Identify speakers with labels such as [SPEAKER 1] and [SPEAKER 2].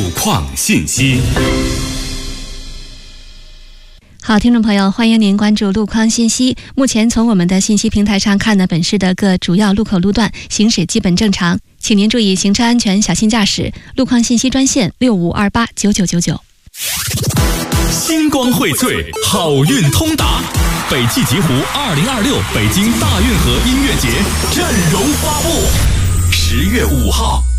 [SPEAKER 1] 况信息。
[SPEAKER 2] 好，听众朋友，欢迎您关注路况信息。目前从我们的信息平台上看呢，本市的各主要路口路段行驶基本正常，请您注意行车安全，小心驾驶。路况信息专线65289999。
[SPEAKER 1] 星光荟萃，好运通达。北汽极狐2026北京大运河音乐节阵容发布，10月5号。